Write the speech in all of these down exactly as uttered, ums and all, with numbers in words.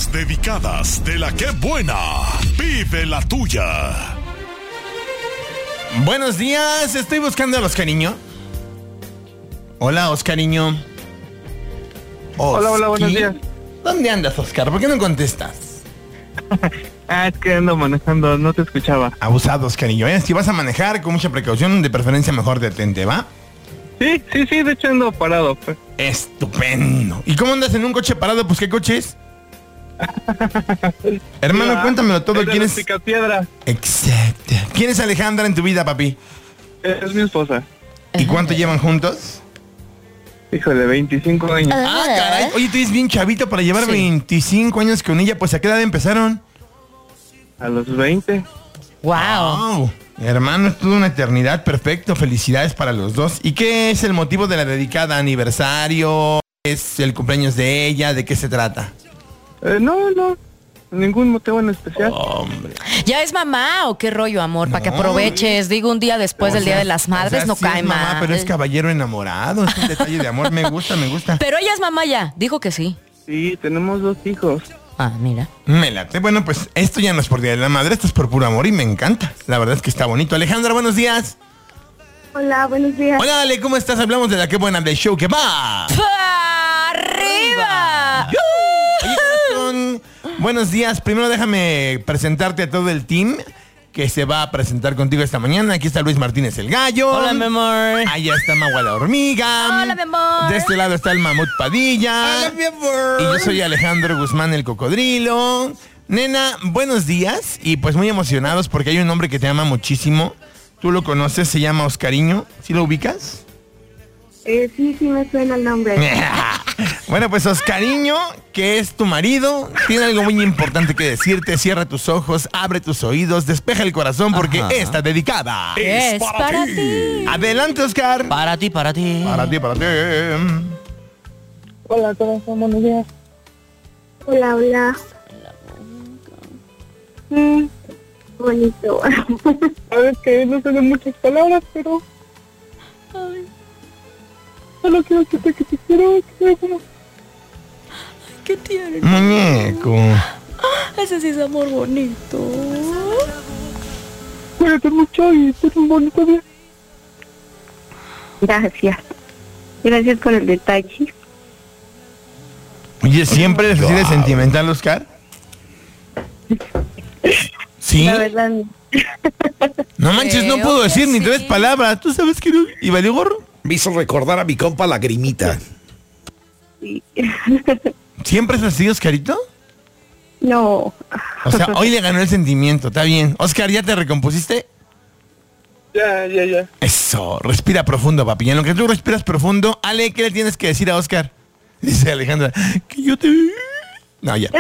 Las dedicadas de la que buena. Vive la tuya. Buenos días, estoy buscando a Oscariño. Hola, Oscariño. Hola, hola, buenos días. ¿Dónde andas, Oscar? ¿Por qué no contestas? Ah, es que ando manejando, no te escuchaba. Abusado, Oscariño, ¿eh? Si vas a manejar, con mucha precaución, de preferencia mejor detente, ¿va? Sí, sí, sí, de hecho ando parado, pues. Estupendo. ¿Y cómo andas en un coche parado? Pues, ¿qué coche es? Hermano, Ah, cuéntamelo todo. es de ¿Quién la es? Picapiedra. Exacto. ¿Quién es Alejandra en tu vida, papi? Es mi esposa. ¿Y cuánto llevan juntos? Híjole, veinticinco años. Ah, caray. Oye, tú eres bien chavito para llevar Sí. veinticinco años con ella. Pues, ¿a qué edad empezaron? A los veinte. Wow. Wow. Hermano, es toda una eternidad. Perfecto. Felicidades para los dos. ¿Y qué es el motivo de la dedicada? ¿Aniversario? ¿Es el cumpleaños de ella? ¿De qué se trata? Eh, no, no, ningún motivo en especial. Hombre. ¿Ya es mamá o qué rollo, amor? Para que No. aproveches. Digo, un día después O del sea, Día de las Madres o sea, no sí cae es mamá, mal. pero es caballero enamorado. Es un detalle de amor. Me gusta, me gusta. Pero ella es mamá ya. Dijo que sí. Sí, tenemos dos hijos. Ah, mira. Me late. Bueno, pues esto ya no es por Día de la Madre, esto es por puro amor y me encanta. La verdad es que está bonito. Alejandra, buenos días. Hola, buenos días. Hola, Ale, ¿cómo estás? Hablamos de la que buena del show que va. ¡Arriba! Oye, corazón, buenos días. Primero déjame presentarte a todo el team que se va a presentar contigo esta mañana. Aquí está Luis Martínez el Gallo. Hola, mi amor. Allá está Magua la Hormiga. Hola, mi amor. De este lado está el Mamut Padilla. Hola, mi amor. Y yo soy Alejandro Guzmán el Cocodrilo. Nena, buenos días. Y pues muy emocionados porque hay un hombre que te ama muchísimo. Tú lo conoces, se llama Oscariño. ¿Sí lo ubicas? Eh, sí, sí me suena el nombre. Bueno, pues Oscariño, que es tu marido, tiene algo muy importante que decirte. Cierra tus ojos, abre tus oídos, despeja el corazón porque Ajá. está dedicada. Es para ti. Adelante, Oscar. Para ti, para ti. Para ti, para ti. Hola, corazón, buenos días. Hola, hola. Mm, bonito. Sabes que no sé de muchas palabras, pero Ay, solo quiero decirte que te quiero, que te quiero. qué tierno. Muñeco. Ese sí es amor bonito. Cuídate mucho y ten un bonito día. Gracias. Gracias por el detalle. Oye, ¿siempre eres así de sentimental, Oscar? ¿Sí? La verdad, No manches, no Creo puedo que decir ni sí. tres palabras. ¿Tú sabes que no? ¿Y valió gorro? Me hizo recordar a mi compa Lagrimita. sí. ¿Siempre es así, Oscarito? No. O sea, hoy le ganó el sentimiento, está bien. Oscar, ¿ya te recompusiste? Ya, ya, ya. Eso, respira profundo, papi. Y en lo que tú respiras profundo, Ale, ¿qué le tienes que decir a Oscar? Dice Alejandra, que yo te... No, ya.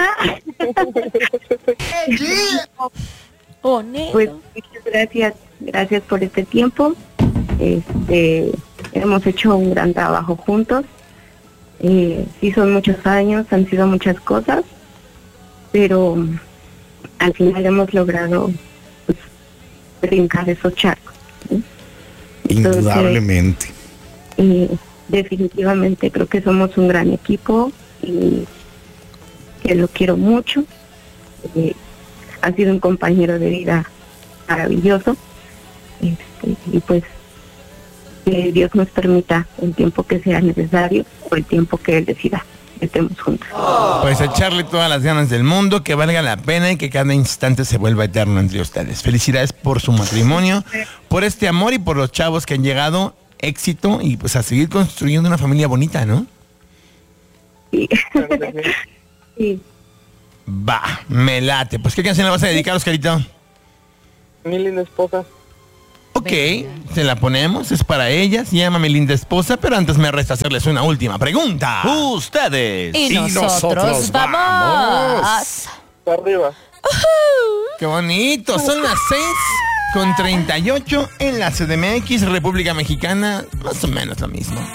Bonito. Pues muchas gracias. Gracias por este tiempo. Este, hemos hecho un gran trabajo juntos. Eh, sí son muchos años, han sido muchas cosas, pero mm, al final hemos logrado pues, brincar esos charcos. ¿sí? Entonces, Indudablemente. eh, definitivamente creo que somos un gran equipo y que lo quiero mucho. Eh, ha sido un compañero de vida maravilloso. Este, y pues que Dios nos permita el tiempo que sea necesario o el tiempo que Él decida que estemos juntos. Pues echarle todas las ganas del mundo, que valga la pena y que cada instante se vuelva eterno entre ustedes. Felicidades por su matrimonio, por este amor y por los chavos que han llegado. Éxito y pues a seguir construyendo una familia bonita, ¿no? Sí. Sí. Va, me late. Pues ¿qué canción le vas a dedicar, Oscarito? Mi linda esposa. Ok, se la ponemos, es para ella, se llama Mi Linda Esposa, pero antes me resta hacerles una última pregunta. Ustedes. Y nosotros, vamos. Para arriba. ¡Qué bonito! Son las seis con treinta y ocho en la C D M X, República Mexicana, más o menos lo mismo.